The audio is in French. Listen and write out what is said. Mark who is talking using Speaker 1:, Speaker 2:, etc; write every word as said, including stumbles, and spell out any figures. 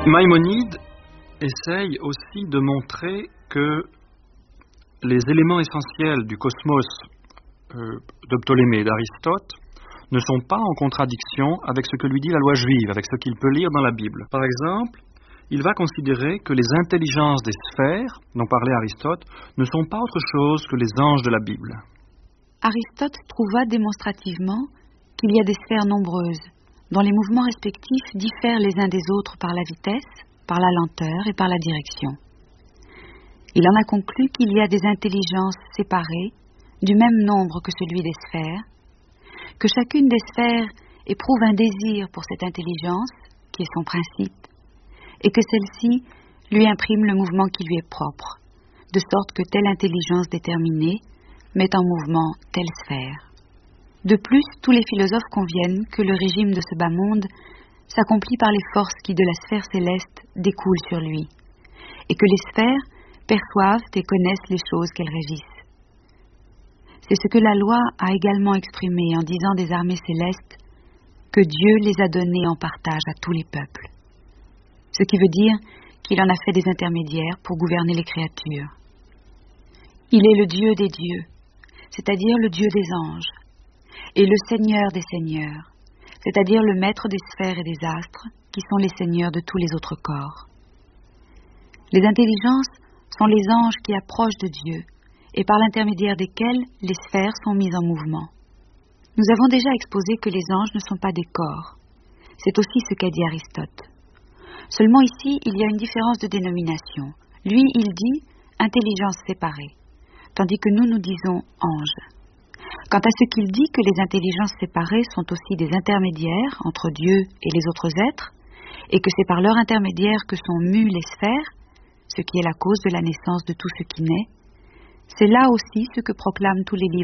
Speaker 1: Maïmonide essaye aussi de montrer que les éléments essentiels du cosmos euh, de Ptolémée et d'Aristote ne sont pas en contradiction avec ce que lui dit la loi juive, avec ce qu'il peut lire dans la Bible. Par exemple, il va considérer que les intelligences des sphères, dont parlait Aristote, ne sont pas autre chose que les anges de la Bible.
Speaker 2: Aristote trouva démonstrativement qu'il y a des sphères nombreuses, dont les mouvements respectifs diffèrent les uns des autres par la vitesse, par la lenteur et par la direction. Il en a conclu qu'il y a des intelligences séparées, du même nombre que celui des sphères, que chacune des sphères éprouve un désir pour cette intelligence, qui est son principe, et que celle-ci lui imprime le mouvement qui lui est propre, de sorte que telle intelligence déterminée met en mouvement telle sphère. De plus, tous les philosophes conviennent que le régime de ce bas monde s'accomplit par les forces qui de la sphère céleste découlent sur lui, et que les sphères perçoivent et connaissent les choses qu'elles régissent. C'est ce que la loi a également exprimé en disant des armées célestes que Dieu les a données en partage à tous les peuples. Ce qui veut dire qu'il en a fait des intermédiaires pour gouverner les créatures. Il est le Dieu des dieux, c'est-à-dire le Dieu des anges, et le Seigneur des seigneurs, c'est-à-dire le maître des sphères et des astres, qui sont les seigneurs de tous les autres corps. Les intelligences sont les anges qui approchent de Dieu, et par l'intermédiaire desquels les sphères sont mises en mouvement. Nous avons déjà exposé que les anges ne sont pas des corps. C'est aussi ce qu'a dit Aristote. Seulement ici, il y a une différence de dénomination. Lui, il dit « intelligence séparée », tandis que nous, nous disons « ange ». Quant à ce qu'il dit que les intelligences séparées sont aussi des intermédiaires entre Dieu et les autres êtres, et que c'est par leur intermédiaire que sont mues les sphères, ce qui est la cause de la naissance de tout ce qui naît, c'est là aussi ce que proclament tous les livres